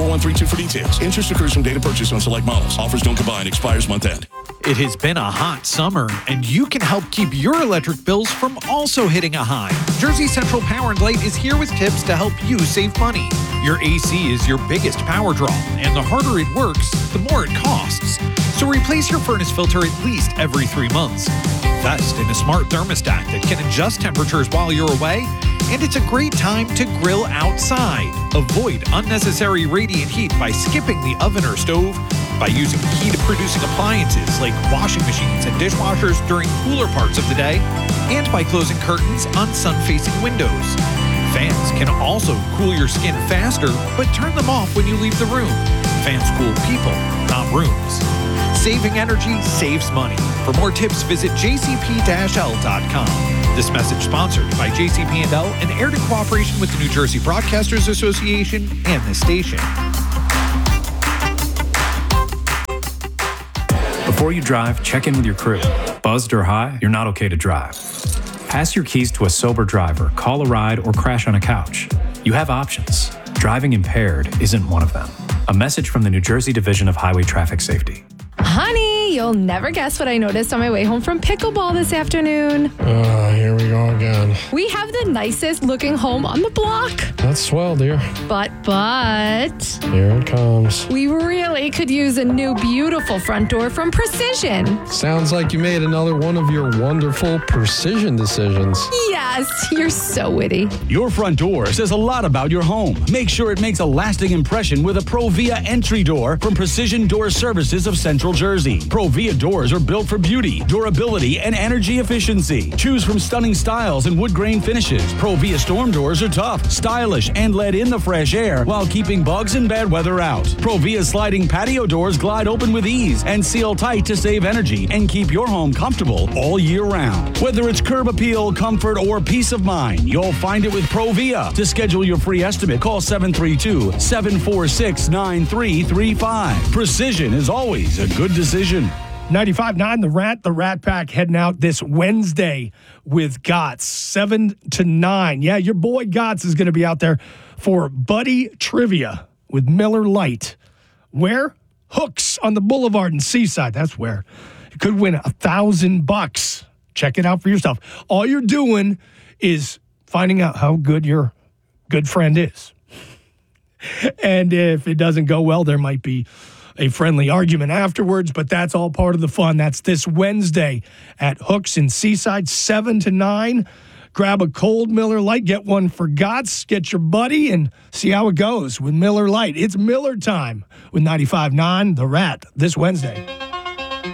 4132 for details. Interest accrues from date of purchase on select models. Offers don't combine. Expires month end. It has been a hot summer, and you can help keep your electric bills from also hitting a high. Jersey Central Power and Light is here with tips to help you save money. Your AC is your biggest power draw, and the harder it works, the more it costs. So replace your furnace filter at least every 3 months. Invest in a smart thermostat that can adjust temperatures while you're away, and it's a great time to grill outside. Avoid unnecessary radiant heat by skipping the oven or stove, by using heat-producing appliances like washing machines and dishwashers during cooler parts of the day, and by closing curtains on sun-facing windows. Fans can also cool your skin faster, but turn them off when you leave the room. Fans cool people, not rooms. Saving energy saves money. For more tips, visit jcp-l.com. This message sponsored by JCP&L and aired in cooperation with the New Jersey Broadcasters Association and the station. Before you drive, check in with your crew. Buzzed or high, you're not okay to drive. Pass your keys to a sober driver, call a ride, or crash on a couch. You have options. Driving impaired isn't one of them. A message from the New Jersey Division of Highway Traffic Safety. Honey, you'll never guess what I noticed on my way home from pickleball this afternoon. Here we go again. We have the nicest looking home on the block. That's swell, dear. But. Here it comes. We really could use a new beautiful front door from Precision. Sounds like you made another one of your wonderful precision decisions. Yes, you're so witty. Your front door says a lot about your home. Make sure it makes a lasting impression with a Provia entry door from Precision Door Services of Central Jersey. Provia doors are built for beauty, durability, and energy efficiency. Choose from stunning styles and wood grain finishes. Provia storm doors are tough, stylish, and let in the fresh air while keeping bugs and bad weather out. Provia sliding patio doors glide open with ease and seal tight to save energy and keep your home comfortable all year round. Whether it's curb appeal, comfort, or peace of mind, you'll find it with Provia. To schedule your free estimate, call 732-746-9335. Precision is always a good decision. 95.9, the Rat Pack heading out this Wednesday with Gotts, 7 to 9. Yeah, your boy Gotts is going to be out there for Buddy Trivia with Miller Lite. Where? Hooks on the Boulevard in Seaside. That's where. You could win $1,000. Check it out for yourself. All you're doing is finding out how good your good friend is. And if it doesn't go well, there might be a friendly argument afterwards, but that's all part of the fun. That's this Wednesday at Hooks in Seaside, 7 to 9. Grab a cold Miller Lite, get one for Gotts, get your buddy, and see how it goes with Miller Lite. It's Miller time with 95.9 The Rat this Wednesday.